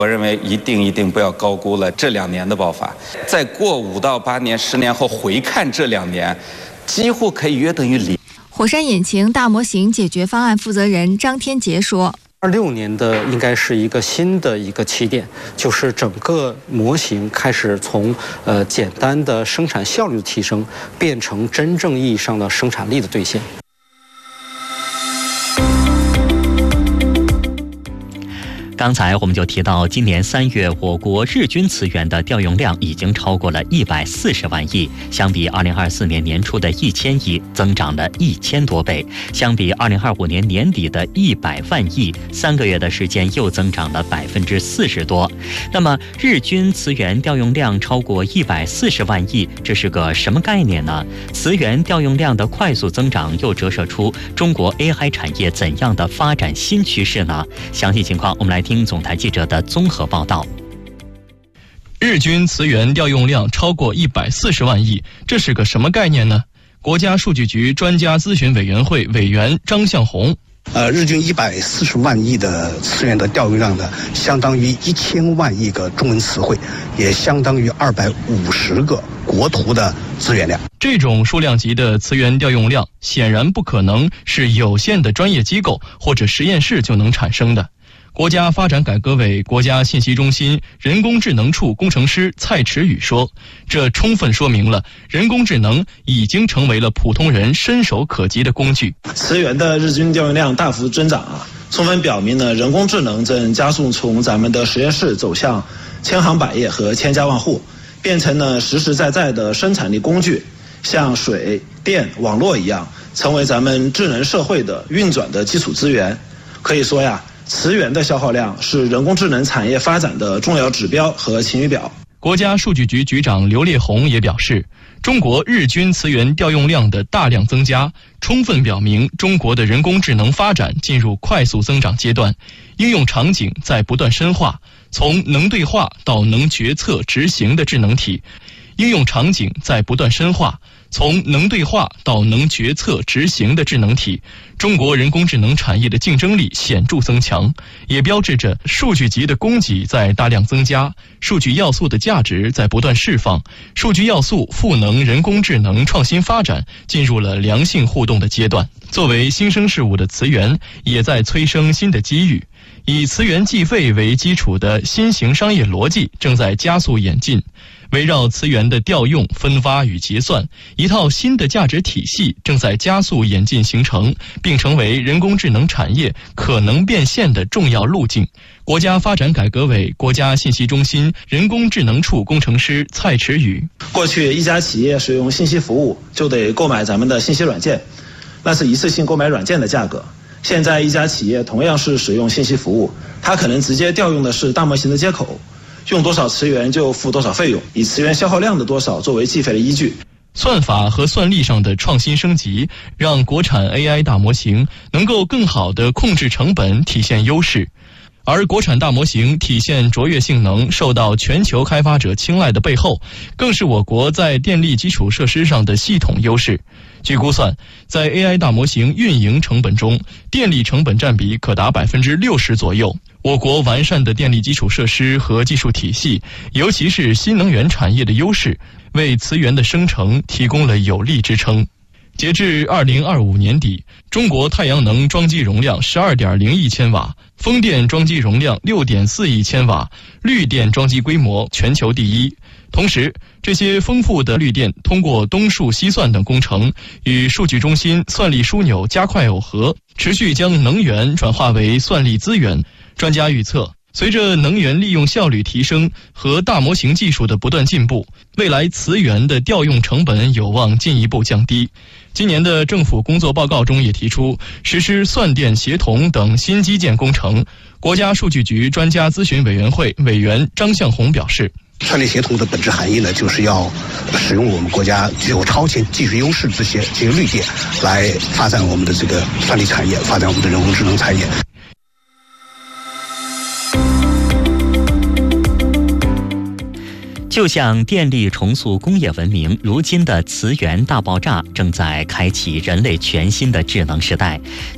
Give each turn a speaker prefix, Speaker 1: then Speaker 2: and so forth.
Speaker 1: 我认为一定不要高估了这2年的爆发。再过5到8年、10年后回看这2年，几乎可以约等于0。
Speaker 2: 火山引擎大模型解决方案负责人张天杰说
Speaker 3: ，26年的应该是一个新的一个起点，就是整个模型开始从简单的生产效率的提升，变成真正意义上的生产力的兑现。
Speaker 4: 刚才我们就提到，今年3月，我国日均磁源的调用量已经超过了140万亿，相比2024年年初的1000亿，增长了1000多倍；相比2025年年底的100万亿，3个月的时间又增长了40%多。那么，日均磁源调用量超过140万亿，这是个什么概念呢？磁源调用量的快速增长，又折射出中国 AI 产业怎样的发展新趋势呢？详细情况，我们来听总台记者的综合报道。
Speaker 5: 日均磁源调用量超过140万亿，这是个什么概念呢？国家数据局专家咨询委员会委员张向红。
Speaker 6: 日均140万亿的磁源的调用量呢，相当于1000万亿个中文词汇，也相当于250个国图的资源量。
Speaker 5: 这种数量级的磁源调用量，显然不可能是有限的专业机构或者实验室就能产生的。国家发展改革委国家信息中心人工智能处工程师蔡池宇说，这充分说明了人工智能已经成为了普通人伸手可及的工具。
Speaker 7: 磁源的日均调用量大幅增长充分表明了人工智能正加速从咱们的实验室走向千行百业和千家万户，变成了实实在在的生产力工具，像水电网络一样，成为咱们智能社会的运转的基础资源。可以说磁源的消耗量是人工智能产业发展的重要指标和晴雨表。
Speaker 5: 国家数据局局长刘烈宏也表示，中国日均磁源调用量的大量增加，充分表明中国的人工智能发展进入快速增长阶段，应用场景在不断深化，从能对话到能决策执行的智能体。应用场景在不断深化，从能对话到能决策执行的智能体，中国人工智能产业的竞争力显著增强，也标志着数据集的供给在大量增加，数据要素的价值在不断释放，数据要素赋能人工智能创新发展进入了良性互动的阶段。作为新生事物的磁源，也在催生新的机遇。以磁源计费为基础的新型商业逻辑正在加速演进，围绕磁源的调用、分发与结算，一套新的价值体系正在加速演进形成，并成为人工智能产业可能变现的重要路径。国家发展改革委国家信息中心人工智能处工程师蔡池宇：
Speaker 7: 过去一家企业使用信息服务就得购买咱们的信息软件，那是一次性购买软件的价格。现在一家企业同样是使用信息服务，它可能直接调用的是大模型的接口，用多少磁源就付多少费用，以磁源消耗量的多少作为计费的依据。
Speaker 5: 算法和算力上的创新升级，让国产 AI 大模型能够更好地控制成本，体现优势。而国产大模型体现卓越性能，受到全球开发者青睐的背后，更是我国在电力基础设施上的系统优势。据估算，在 AI 大模型运营成本中，电力成本占比可达60%左右。我国完善的电力基础设施和技术体系，尤其是新能源产业的优势，为磁源的生成提供了有力支撑。截至2025年底，中国太阳能装机容量12.0亿千瓦，风电装机容量6.4亿千瓦，绿电装机规模全球第一。同时，这些丰富的绿电通过东数西算等工程，与数据中心算力枢纽加快耦合，持续将能源转化为算力资源。专家预测，随着能源利用效率提升和大模型技术的不断进步，未来磁源的调用成本有望进一步降低。今年的政府工作报告中也提出，实施算电协同等新基建工程。国家数据局专家咨询委员会委员张向红表示，
Speaker 6: 算力协同的本质含义呢，就是要使用我们国家具有超前技术优势这些绿电，来发展我们的这个算力产业，发展我们的人工智能产业。
Speaker 4: 就像电力重塑工业文明，如今的磁源大爆炸正在开启人类全新的智能时代。